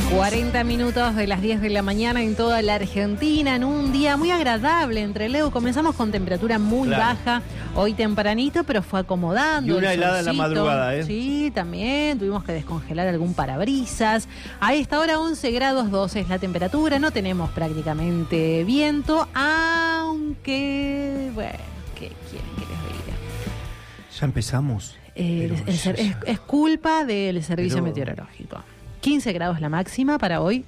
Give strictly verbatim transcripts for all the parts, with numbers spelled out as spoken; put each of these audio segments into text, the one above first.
cuarenta minutos de las diez de la mañana en toda la Argentina, en un día muy agradable entre Leo. Comenzamos con temperatura muy claro. baja, hoy tempranito, pero fue acomodando. Y una helada en la madrugada, ¿eh? Sí, también, tuvimos que descongelar algún parabrisas. A esta hora once grados dos es la temperatura, no tenemos prácticamente viento, aunque, bueno, ¿qué quieren que les diga? Ya empezamos. Eh, el, el, es, es culpa del servicio pero... meteorológico. quince grados la máxima para hoy,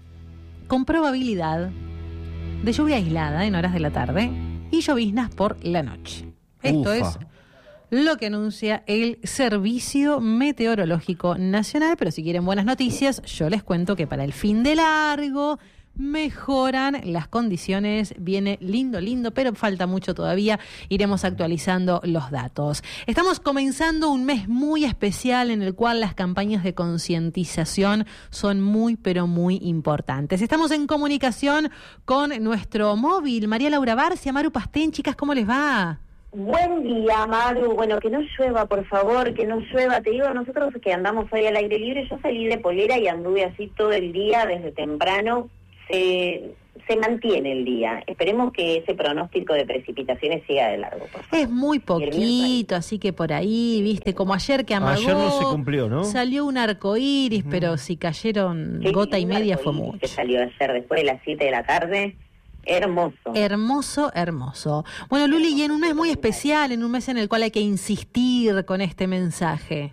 con probabilidad de lluvia aislada en horas de la tarde y lloviznas por la noche. Esto Ufa. es lo que anuncia el Servicio Meteorológico Nacional, pero si quieren buenas noticias, yo les cuento que para el fin de largo mejoran las condiciones, viene lindo, lindo, pero falta mucho todavía, iremos actualizando los datos. Estamos comenzando un mes muy especial en el cual las campañas de concientización son muy, pero muy importantes. Estamos en comunicación con nuestro móvil, María Laura Barcia, Maru Pastén. Chicas, ¿cómo les va? Buen día, Maru. Bueno, que no llueva, por favor, que no llueva. Te digo, nosotros que andamos hoy al aire libre, yo salí de polera y anduve así todo el día, desde temprano. Eh, se mantiene el día. Esperemos que ese pronóstico de precipitaciones siga de largo. Es muy poquito, así que por ahí, viste, como ayer que amagó. Ayer no se cumplió, ¿no? Salió un arco iris, uh-huh. pero si cayeron sí, gota y media fue mucho. Que salió ayer después de las siete de la tarde. Hermoso. Hermoso, hermoso. Bueno, Luli, y en un mes muy especial, en un mes en el cual hay que insistir con este mensaje.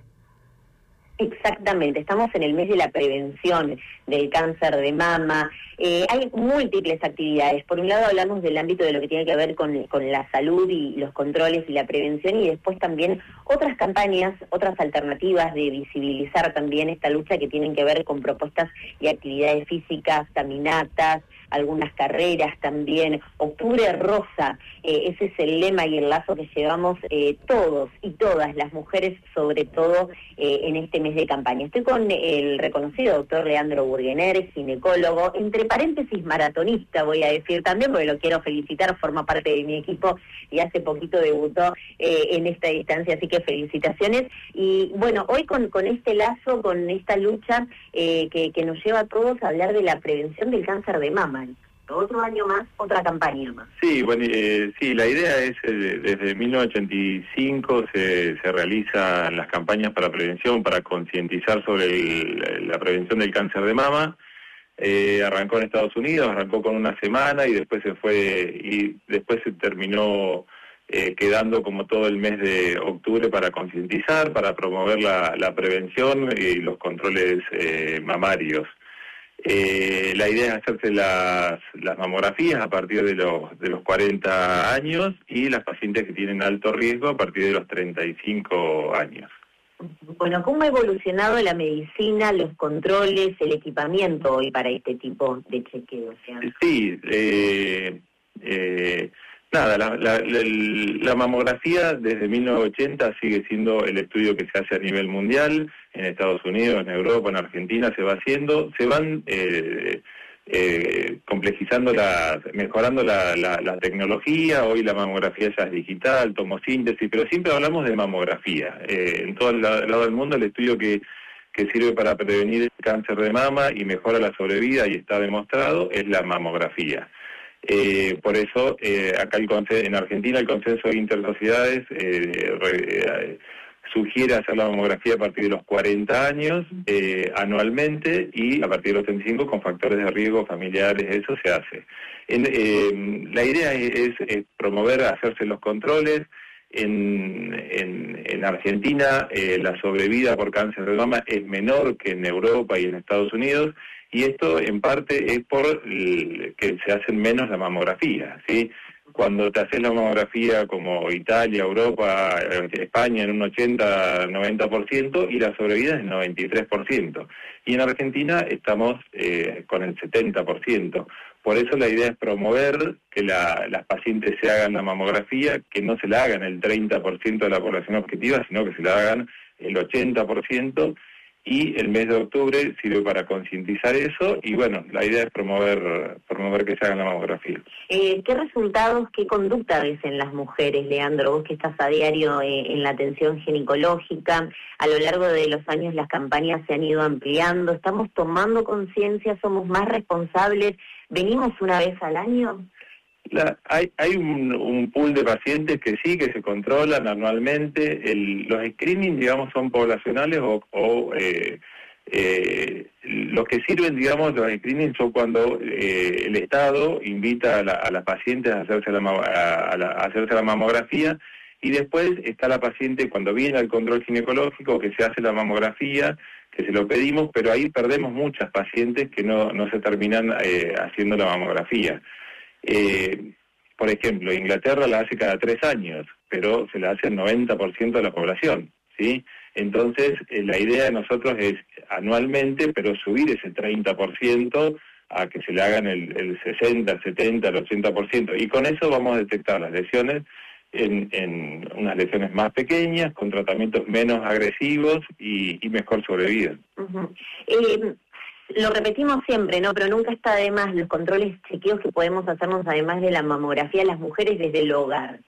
Exactamente, estamos en el mes de la prevención del cáncer de mama. Eh, hay múltiples actividades. Por un lado hablamos del ámbito de lo que tiene que ver con, con la salud y los controles y la prevención, y después también otras campañas, otras alternativas de visibilizar también esta lucha que tienen que ver con propuestas y actividades físicas, caminatas, algunas carreras también. Octubre Rosa, eh, ese es el lema y el lazo que llevamos eh, todos y todas las mujeres, sobre todo eh, en este mes de campaña. Estoy con el reconocido doctor Leandro Burguener, ginecólogo, entre paréntesis maratonista, voy a decir también, porque lo quiero felicitar, forma parte de mi equipo y hace poquito debutó eh, en esta distancia, así que felicitaciones. Y bueno, hoy con, con este lazo, con esta lucha eh, que, que nos lleva a todos a hablar de la prevención del cáncer de mama. Otro año más, otra campaña más. Sí, bueno, eh, sí, la idea es, eh, desde mil novecientos ochenta y cinco se, se realizan las campañas para prevención, para concientizar sobre el, la prevención del cáncer de mama. Eh, arrancó en Estados Unidos, arrancó con una semana y después se fue, y después se terminó eh, quedando como todo el mes de octubre para concientizar, para promover la, la prevención y los controles eh, mamarios. Eh, la idea es hacerse las, las mamografías a partir de los, de los cuarenta años y las pacientes que tienen alto riesgo a partir de los treinta y cinco años. Bueno, ¿cómo ha evolucionado la medicina, los controles, el equipamiento hoy para este tipo de chequeos? Sí, eh, eh, nada, la, la, la, la mamografía desde mil novecientos ochenta sigue siendo el estudio que se hace a nivel mundial. En Estados Unidos, en Europa, en Argentina se va haciendo, se van eh, eh, complejizando, la, mejorando la, la, la tecnología. Hoy la mamografía ya es digital, tomosíntesis, pero siempre hablamos de mamografía. Eh, en todo el lado del mundo el estudio que, que sirve para prevenir el cáncer de mama y mejora la sobrevida y está demostrado es la mamografía. Eh, por eso, eh, acá el consen- en Argentina el consenso de intersociedades eh, re, eh, sugiere hacer la mamografía a partir de los cuarenta años eh, anualmente y a partir de los treinta y cinco con factores de riesgo familiares, eso se hace. En, eh, la idea es, es promover, hacerse los controles. En, en, en Argentina eh, la sobrevida por cáncer de mama es menor que en Europa y en Estados Unidos, y esto en parte es por el, que se hacen menos la mamografía, ¿sí? Cuando te haces la mamografía como Italia, Europa, España en un ochenta noventa por ciento y la sobrevida es el noventa y tres por ciento. Y en Argentina estamos eh, con el setenta por ciento. Por eso la idea es promover que la, las pacientes se hagan la mamografía, que no se la hagan el treinta por ciento de la población objetiva, sino que se la hagan el ochenta por ciento. y el mes de octubre sirve para concientizar eso, y bueno, la idea es promover promover que se hagan la mamografía. Eh, ¿Qué resultados, qué conducta ves en las mujeres, Leandro? Vos que estás a diario eh, en la atención ginecológica, a lo largo de los años las campañas se han ido ampliando, ¿estamos tomando conciencia, somos más responsables, venimos una vez al año? La, hay hay un, un pool de pacientes que sí, que se controlan anualmente. El, los screenings, digamos, son poblacionales o, o eh, eh, los que sirven, digamos, los screenings son cuando eh, el Estado invita a, la, a las pacientes a hacerse la, a, a la, a hacerse la mamografía, y después está la paciente cuando viene al control ginecológico, que se hace la mamografía, que se lo pedimos, pero ahí perdemos muchas pacientes que no, no se terminan eh, haciendo la mamografía. Eh, por ejemplo, Inglaterra la hace cada tres años, pero se la hace al noventa por ciento de la población, ¿sí? Entonces, eh, la idea de nosotros es anualmente, pero subir ese treinta por ciento a que se le hagan el, el sesenta, el setenta, el ochenta por ciento, y con eso vamos a detectar las lesiones en, en unas lesiones más pequeñas, con tratamientos menos agresivos y, y mejor sobrevida. Uh-huh. eh... Lo repetimos siempre, ¿no? Pero nunca está de más los controles, chequeos que podemos hacernos además de la mamografía las mujeres desde el hogar.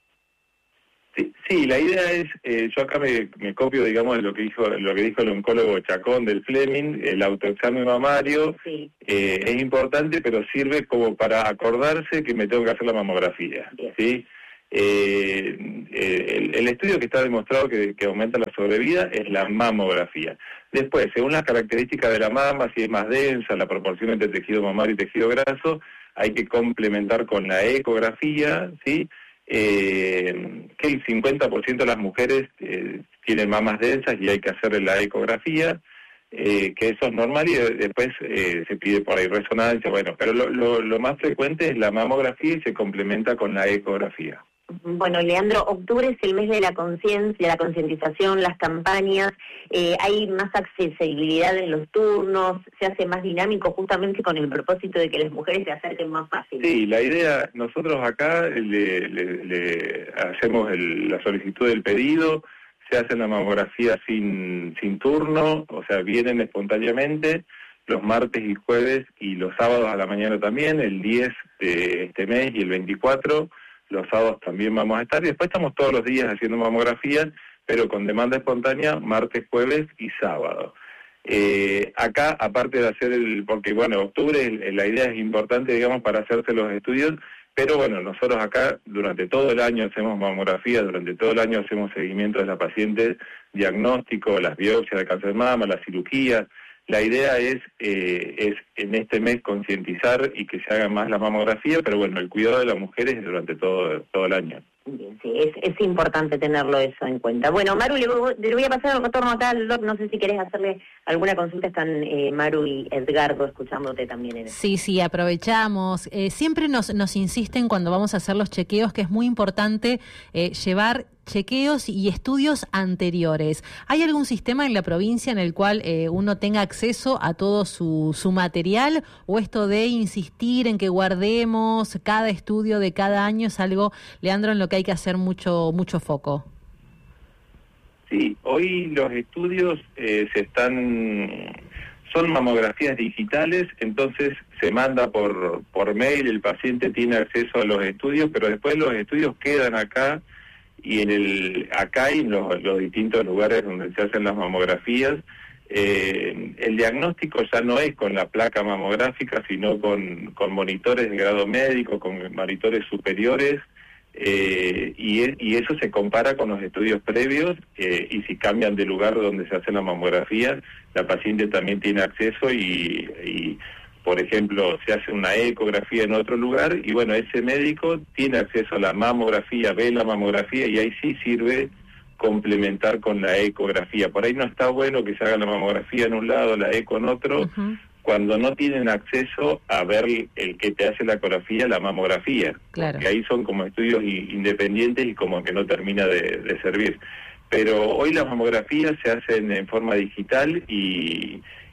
Sí, sí, la idea es, eh, yo acá me, me copio, digamos, de lo que dijo lo que dijo el oncólogo Chacón del Fleming, el autoexamen mamario. Sí. eh, es importante, pero sirve como para acordarse que me tengo que hacer la mamografía, bien. ¿Sí? Eh, el, el estudio que está demostrado que, que aumenta la sobrevida es la mamografía. Después, según las características de la mama, si es más densa, la proporción entre tejido mamario y tejido graso, hay que complementar con la ecografía, ¿sí? Eh, que el cincuenta por ciento de las mujeres eh, tienen mamas densas y hay que hacerle la ecografía, eh, que eso es normal, y después eh, se pide por ahí resonancia, bueno, pero lo, lo, lo más frecuente es la mamografía y se complementa con la ecografía. Bueno, Leandro, octubre es el mes de la conciencia, la concientización, las campañas, eh, hay más accesibilidad en los turnos, se hace más dinámico justamente con el propósito de que las mujeres se acerquen más fácil. Sí, la idea, nosotros acá le, le, le hacemos el, la solicitud del pedido, se hace la mamografía sin, sin turno, o sea, vienen espontáneamente los martes y jueves y los sábados a la mañana también, el diez de este mes y el veinticuatro. Los sábados también vamos a estar, y después estamos todos los días haciendo mamografías, pero con demanda espontánea, martes, jueves y sábado. Eh, acá, aparte de hacer el, porque bueno, octubre la idea es importante, digamos, para hacerse los estudios, pero bueno, nosotros acá durante todo el año hacemos mamografía, durante todo el año hacemos seguimiento de la paciente, diagnóstico, las biopsias de cáncer de mama, las cirugías. La idea es, eh, es en este mes concientizar y que se haga más la mamografía, pero bueno, el cuidado de las mujeres es durante todo, todo el año. Bien, sí, es, es importante tenerlo eso en cuenta. Bueno, Maru, le, le voy a pasar el retorno acá al doc, no sé si querés hacerle alguna consulta, están eh, Maru y Edgardo escuchándote también en eso. Sí, sí, aprovechamos. Eh, siempre nos, nos insisten cuando vamos a hacer los chequeos que es muy importante eh, llevar chequeos y estudios anteriores. ¿Hay algún sistema en la provincia en el cual eh, uno tenga acceso a todo su, su material, o esto de insistir en que guardemos cada estudio de cada año es algo, Leandro, en lo que hay que hacer mucho mucho foco? Sí, hoy los estudios eh, se están son mamografías digitales, entonces se manda por por mail, el paciente tiene acceso a los estudios, pero después los estudios quedan acá y en el acá y en los, los distintos lugares donde se hacen las mamografías. Eh, el diagnóstico ya no es con la placa mamográfica, sino con, con monitores de grado médico, con monitores superiores, eh, y, es, y eso se compara con los estudios previos, eh, y si cambian de lugar donde se hace la mamografía, la paciente también tiene acceso y, y por ejemplo, se hace una ecografía en otro lugar y bueno, ese médico tiene acceso a la mamografía, ve la mamografía y ahí sí sirve complementar con la ecografía. Por ahí no está bueno que se haga la mamografía en un lado, la eco en otro, uh-huh. cuando no tienen acceso a ver el que te hace la ecografía, la mamografía. Claro. Que ahí son como estudios independientes y como que no termina de, de servir. Pero hoy las mamografías se hacen en forma digital y...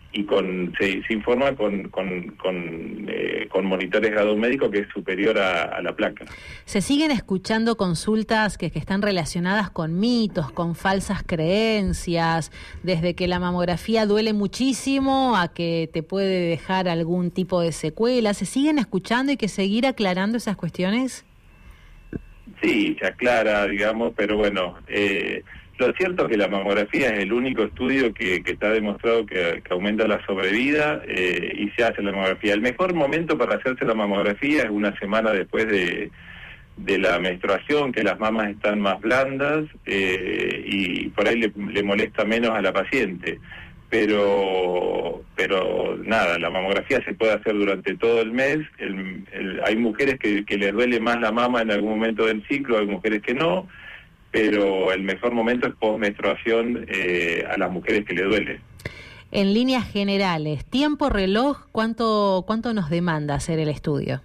y con se, se informa con con con, eh, con monitores grado médico que es superior a, a la placa. Se siguen escuchando consultas que, que están relacionadas con mitos, con falsas creencias, desde que la mamografía duele muchísimo a que te puede dejar algún tipo de secuela. ¿Se siguen escuchando y hay que seguir aclarando esas cuestiones? Sí, se aclara, digamos, pero bueno, eh, lo cierto es que la mamografía es el único estudio que, que está demostrado que, que aumenta la sobrevida eh, y se hace la mamografía. El mejor momento para hacerse la mamografía es una semana después de, de la menstruación, que las mamas están más blandas eh, y por ahí le, le molesta menos a la paciente. Pero pero nada, la mamografía se puede hacer durante todo el mes. El, el, hay mujeres que, que les duele más la mama en algún momento del ciclo, hay mujeres que no, pero el mejor momento es post-menstruación eh, a las mujeres que le duele. En líneas generales, tiempo reloj, ¿cuánto cuánto nos demanda hacer el estudio?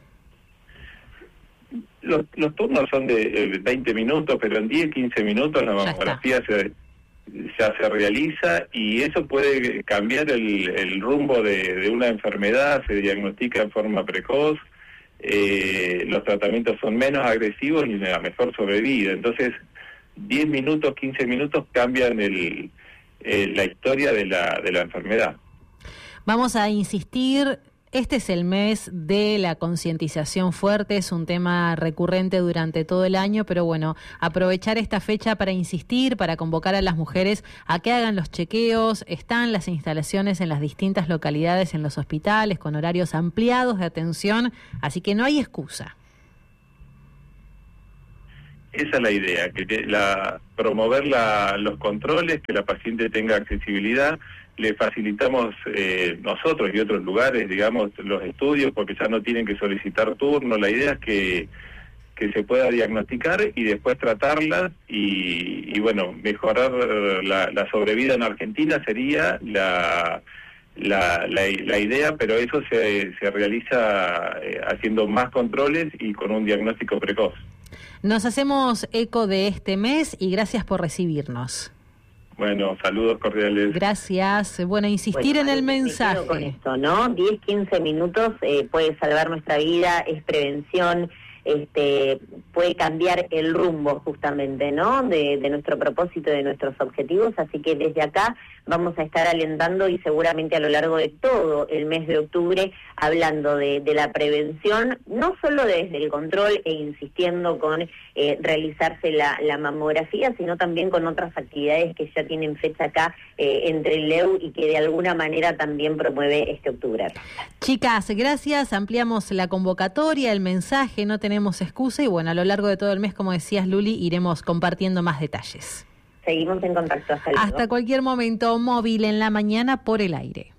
Los, los turnos son de eh, veinte minutos, pero en diez, quince minutos la mamografía se... ya se realiza y eso puede cambiar el, el rumbo de, de una enfermedad, se diagnostica en forma precoz, eh, los tratamientos son menos agresivos y la mejor sobrevida. Entonces, diez minutos, quince minutos cambian el, eh, la historia de la, de la enfermedad. Vamos a insistir. Este es el mes de la concientización fuerte, es un tema recurrente durante todo el año, pero bueno, aprovechar esta fecha para insistir, para convocar a las mujeres a que hagan los chequeos. Están las instalaciones en las distintas localidades, en los hospitales, con horarios ampliados de atención, así que no hay excusa. Esa es la idea, que la, promover la, los controles, que la paciente tenga accesibilidad. Le facilitamos eh, nosotros y otros lugares, digamos, los estudios, porque ya no tienen que solicitar turno. La idea es que, que se pueda diagnosticar y después tratarlas y, y bueno, mejorar la, la sobrevida en Argentina sería la, la, la, la idea, pero eso se, se realiza eh, haciendo más controles y con un diagnóstico precoz. Nos hacemos eco de este mes y gracias por recibirnos. Bueno, saludos cordiales. Gracias. Bueno, insistir bueno, en el mensaje. Con esto, ¿no? diez, quince minutos eh, puede salvar nuestra vida, es prevención, este, puede cambiar el rumbo justamente, ¿no? De, de nuestro propósito, de nuestros objetivos. Así que desde acá vamos a estar alentando y seguramente a lo largo de todo el mes de octubre hablando de, de la prevención, no solo desde el control e insistiendo con eh, realizarse la, la mamografía, sino también con otras actividades que ya tienen fecha acá eh, entre el L E U y que de alguna manera también promueve este octubre. Chicas, gracias. Ampliamos la convocatoria, el mensaje, no tenemos excusa y bueno, a lo largo de todo el mes, como decías Luli, iremos compartiendo más detalles. Seguimos en contacto. Hasta luego. Hasta cualquier momento, móvil en la mañana por el aire.